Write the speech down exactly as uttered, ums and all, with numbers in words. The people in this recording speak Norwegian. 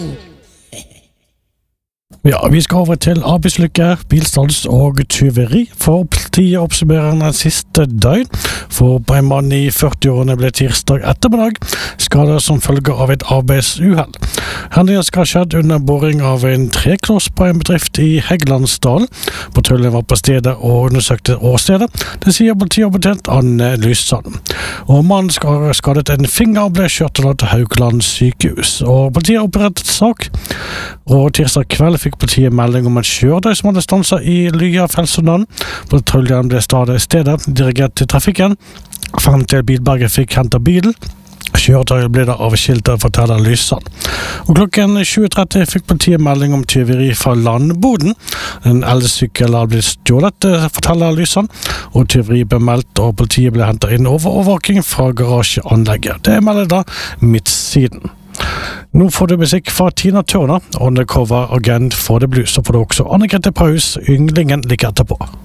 Ja, vi skal over til arbeidslykke, bilstans og tyveri, for politiet oppsummerer den siste døgn. For på en mann i førti-årene ble tirsdag ettermiddag skadet som følge av et arbeidsuhell. Hendingen skal ha skjedd under boring av en trekloss på en bedrift i Heggelandsdalen. Patruljen var på stedet og undersøkte åstedet. Det sier politiovertjent Anne Lysand. Og mannen skal ha skadet en finger og ble kjørt til Haukeland sykehus. Og politiet opprettet sak, og tirsdag kveld fikk politiet melding om en kjøretøy som hadde stanset i Lya Felsundland. Patruljen ble stadig stedet, dirigert til trafikken, frem til Bilberget fikk hentet bilen. Kjøretøyet ble da avskilt, forteller Lysand. Og klokken tjue tretti fikk politiet melding om tyveri fra landboden. En elsykkel hadde blitt stjålet, forteller Lysand, og tyveri ble meldt, og politiet ble hentet inn over overvåking fra garasjeanlegget. Det melder da Midtsiden. Nå får du musikk fra Tina Turner, undercover agent for The Blues, så får du også Anne-Grete Paus, Ynglingen like etterpå.